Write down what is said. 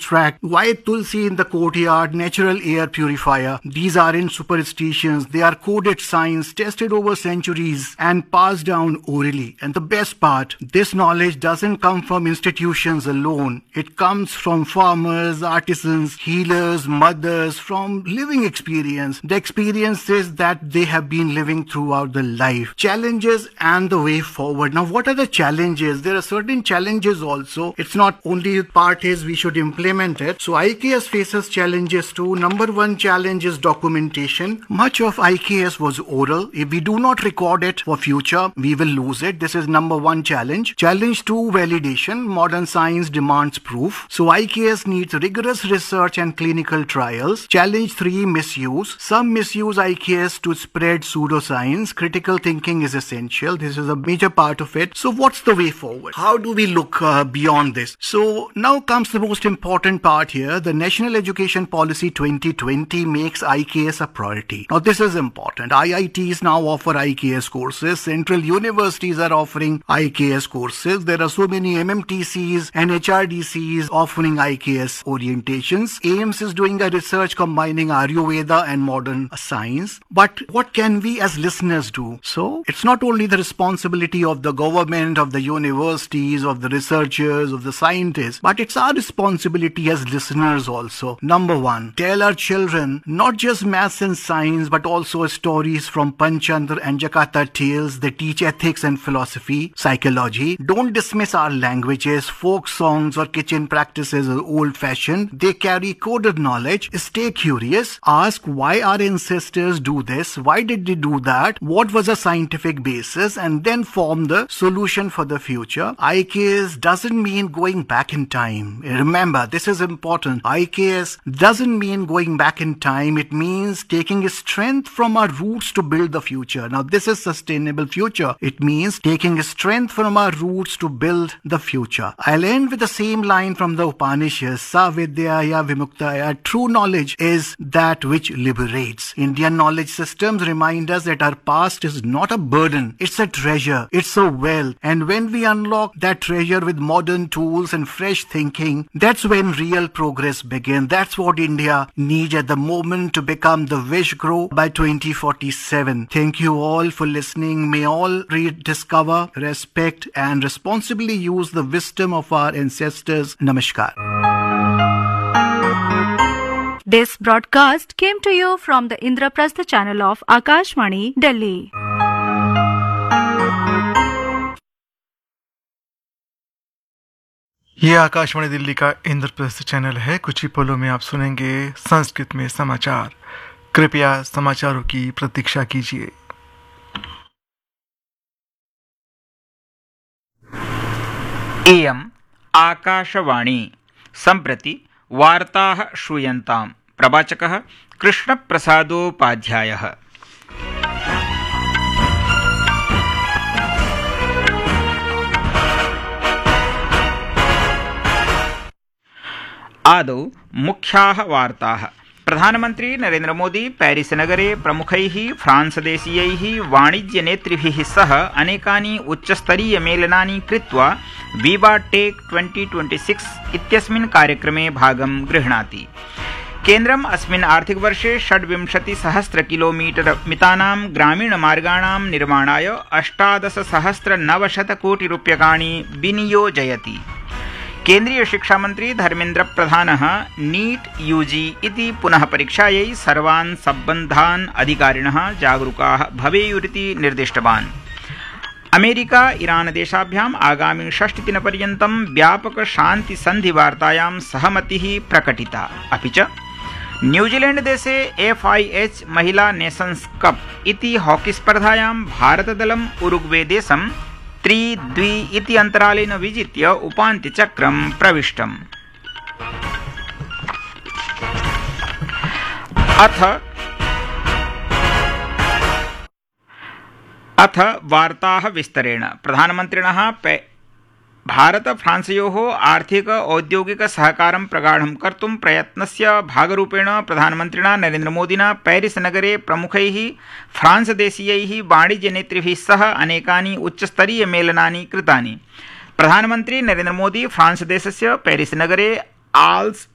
extract, why tulsi in the courtyard, natural air purifier. These aren't superstitions, they are coded science tested over centuries and passed down orally. And the best part, this knowledge doesn't come from institutions alone. It comes from farmers, artisans, healers, mothers, from living experience. The experiences that they have been living throughout the life. Challenges and the way forward. Now, what are the challenges? There are certain challenges also. It's not only part is we should implement it. So IKS faces challenges too. Number one challenge is documentation. Much of IKS was oral. If we do not record it for future, we will lose it. This is number one challenge. Challenge two, validation. Modern science demands proof. So IKS needs rigorous research and clinical trials. Challenge three, misuse. Some misuse IKS to spread pseudoscience. Critical thinking is essential. This is a major part of it. So what's the way forward? How do we look beyond this? So now comes the most important part here. The National Education Policy 2020 makes IKS a priority. Now this is important. IITs now offer IKS courses. Central universities are offering IKS courses. There are so many MMTCs and HRDCs offering IKS orientations. AIMS is doing a research combining Ayurveda and modern science. But what can we as listeners do? So it's not only the responsibility of the government, of the universities, of the researchers, of the scientists, but it's our responsibility as listeners also. Number one, tell our children not just maths and science, but also stories from Panchchandra and Jakarta tales. They teach ethics and philosophy, psychology. Don't dismiss our languages, folk songs or kitchen practices as old-fashioned. They carry coded knowledge. Stay curious. Ask why our ancestors do this. Why did they do that? What was a scientific basis? And then form the solution for the future. IKS doesn't mean going back in time. Remember, this is important. IKS doesn't mean going back in time. It means taking strength from our roots to build the future. Now, this is sustainable future. It means taking strength from our roots to build the future. I'll end with the same line from the Upanishads. Sa vidyaya vimuktaya. True knowledge is that which liberates. Indian knowledge systems remind us that our past is not a burden. It's a treasure. It's a wealth. And when we unlock that treasure with modern tools and fresh thinking, that's when real progress begins. That's what India needs at the moment to become the Vishguru by 2047. Thank you all for listening. May all rediscover, respect and responsibly use the wisdom of our ancestors. Namaskar. This broadcast came to you from the Indraprastha channel of Akashvani, Delhi. ये आकाशवाणी दिल्ली का Indraprastha channel है। कुछ ही पलों में आप सुनेंगे संस्कृत में समाचार। कृपया समाचारों की प्रतीक्षा कीजिए। इयम् आकाशवाणी। सम्प्रति वार्ताः श्रूयन्ताम्। प्रवाचकः कृष्णप्रसादोपाध्यायः। आदौ मुख्याः वार्ताः। प्रधानमन्त्री नरेन्द्र मोदी पेरिस नगरे प्रमुखैः फ्रांसदेशीयैः वाणिज्यनेतृभिः सह अनेकानि उच्चस्तरीयमेलनानि कृत्वा विवा टेक 2026 इत्यस्मिन् कार्यक्रमे भागं गृह्णाति। केन्द्रम् अस्मिन् आर्थिकवर्षे 26,000 किलोमीटर मितानां ग्रामीणमार्गाणां निर्माणाय 18,900 कोटिरूप्यकाणि विनियोजयति। केन्द्रीय शिक्षामन्त्री धर्मेन्द्र प्रधानः नीट यूजी इति पुनः परीक्षायै सर्वान् सम्बद्धान् अधिकारिणः जागरूकाः भवेयुरिति निर्दिष्टवान्। अमेरिका ईरान देशाभ्याम् आगामि 6 दिनपर्यन्तं व्यापक शान्ति सन्धिवार्तायां सहमतिः प्रकटिता। अपि च न्यूजीलैण्ड देशे FIH महिला नेशन्स् कप इति हॉकी स्पर्धायां भारतदलम् उरुग्वे देशं 3-2 इति अन्तरालेन विजित्य उपान्त्यचक्रं प्रविष्टम्। अथ वार्ताः विस्तरेण। प्रधानमन्त्रिणः भारत फ्रांसयोः आर्थिक औद्योगिक सहकारं प्रगाढं कर्तुं प्रयत्नस्य भागरूपेण प्रधानमन्त्रिणा नरेन्द्र मोदिना पेरिस नगरे प्रमुखैः फ्रांसदेशीयैः वाणिज्यनेतृभिः सह अनेकानि उच्चस्तरीयमेलनानि कृतानि। प्रधानमन्त्री नरेन्द्र मोदी फ्रांस देशस्य पेरिस नगरे आल्स